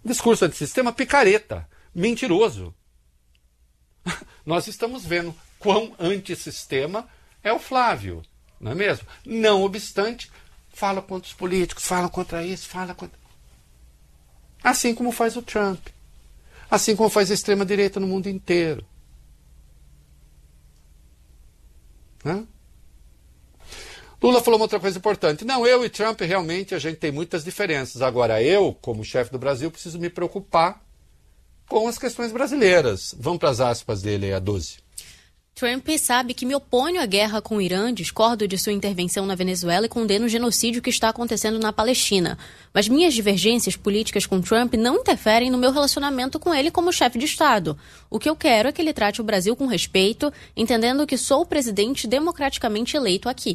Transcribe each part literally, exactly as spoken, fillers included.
Discurso antissistema picareta, mentiroso. Nós estamos vendo quão antissistema é o Flávio, não é mesmo? Não obstante, fala contra os políticos, fala contra isso, fala contra... Assim como faz o Trump. Assim como faz a extrema-direita no mundo inteiro. Hã? Lula falou uma outra coisa importante. Não, eu e Trump realmente a gente tem muitas diferenças. Agora eu, como chefe do Brasil, preciso me preocupar com as questões brasileiras. Vamos para as aspas dele aí, a doze. Trump sabe que me oponho à guerra com o Irã, discordo de sua intervenção na Venezuela e condeno o genocídio que está acontecendo na Palestina. Mas minhas divergências políticas com Trump não interferem no meu relacionamento com ele como chefe de Estado. O que eu quero é que ele trate o Brasil com respeito, entendendo que sou o presidente democraticamente eleito aqui.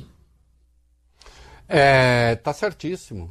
É, tá certíssimo.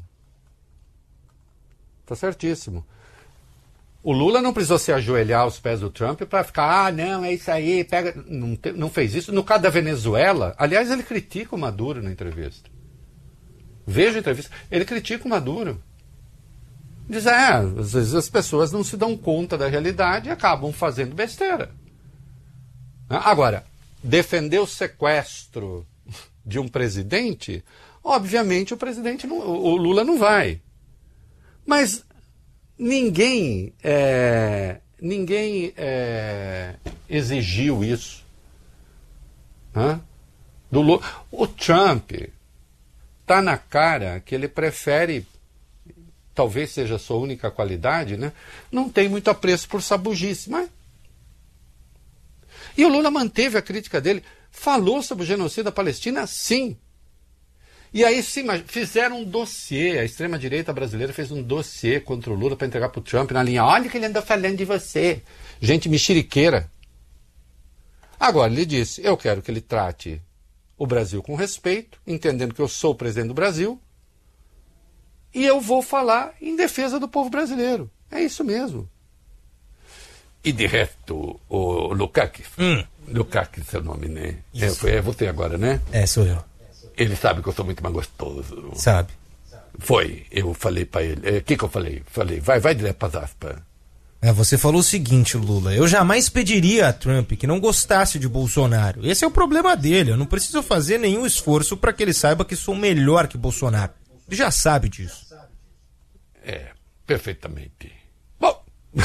Tá certíssimo. O Lula não precisou se ajoelhar aos pés do Trump para ficar, ah, não, é isso aí, pega... Não, te... não fez isso. No caso da Venezuela, aliás, ele critica o Maduro na entrevista. Veja a entrevista. Ele critica o Maduro. Diz, é, às vezes as pessoas não se dão conta da realidade e acabam fazendo besteira. Agora, defender o sequestro de um presidente, obviamente o presidente, não, o Lula não vai. Mas ninguém, é, ninguém é, exigiu isso. Hã? Do Lula. O Trump está na cara que ele prefere, talvez seja a sua única qualidade, né? Não tem muito apreço por sabugice, mas... E o Lula manteve a crítica dele, falou sobre o genocídio da Palestina, sim. E aí sim, fizeram um dossiê, a extrema-direita brasileira fez um dossiê contra o Lula para entregar para o Trump na linha, olha o que ele andou falando de você. Gente mexeriqueira. Agora ele disse, eu quero que ele trate o Brasil com respeito, entendendo que eu sou o presidente do Brasil, e eu vou falar em defesa do povo brasileiro. É isso mesmo. E de resto, o Lukács, hum. Lukács é seu nome, né? É, foi, é você agora, né? É, sou eu. Ele sabe que eu sou muito mais gostoso. Sabe. Foi, eu falei pra ele. O é, que que eu falei? Falei, vai, vai direto pras aspas. É, você falou o seguinte, Lula, eu jamais pediria a Trump que não gostasse de Bolsonaro. Esse é o problema dele, eu não preciso fazer nenhum esforço para que ele saiba que sou melhor que Bolsonaro. Ele já sabe disso. É, perfeitamente. Bom,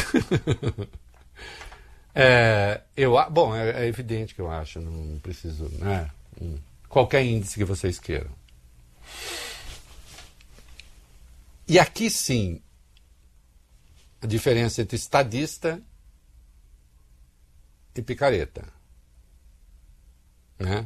é, eu, bom é, é evidente que eu acho, não preciso, né? Hum. Qualquer índice que vocês queiram. E aqui sim, a diferença entre estadista e picareta. Né?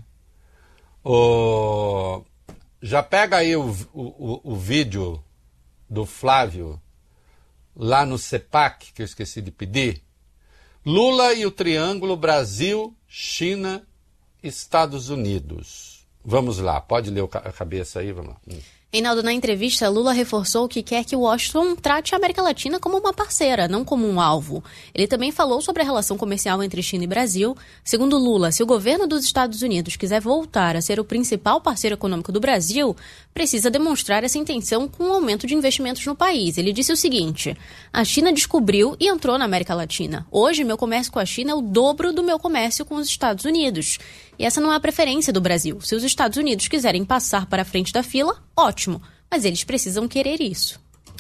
O... Já pega aí o, o, o vídeo do Flávio lá no CEPAC, que eu esqueci de pedir. Lula e o triângulo Brasil, China, Estados Unidos. Vamos lá, pode ler a cabeça aí, vamos lá. Hum. Reinaldo, na entrevista, Lula reforçou que quer que Washington trate a América Latina como uma parceira, não como um alvo. Ele também falou sobre a relação comercial entre China e Brasil. Segundo Lula, se o governo dos Estados Unidos quiser voltar a ser o principal parceiro econômico do Brasil, precisa demonstrar essa intenção com o aumento de investimentos no país. Ele disse o seguinte, a China descobriu e entrou na América Latina. Hoje, meu comércio com a China é o dobro do meu comércio com os Estados Unidos. E essa não é a preferência do Brasil. Se os Estados Unidos quiserem passar para a frente da fila, ótimo. Mas eles precisam querer isso.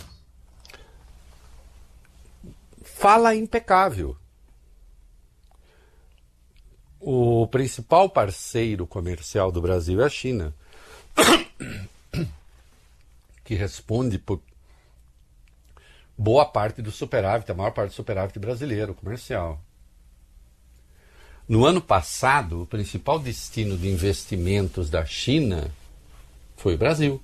Fala impecável. O principal parceiro comercial do Brasil é a China, que responde por boa parte do superávit, a maior parte do superávit brasileiro comercial. No ano passado, o principal destino de investimentos da China foi o Brasil.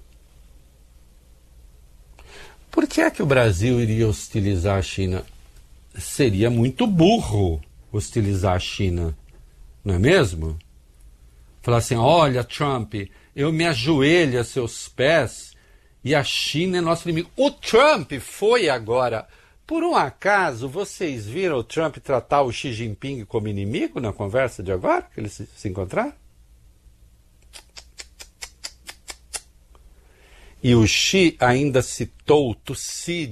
Por que é que o Brasil iria hostilizar a China? Seria muito burro hostilizar a China, não é mesmo? Falar assim, olha, Trump, eu me ajoelho a seus pés e a China é nosso inimigo. O Trump foi agora... Por um acaso, vocês viram o Trump tratar o Xi Jinping como inimigo na conversa de agora, que eles se, se encontraram? E o Xi ainda citou o Tucídides.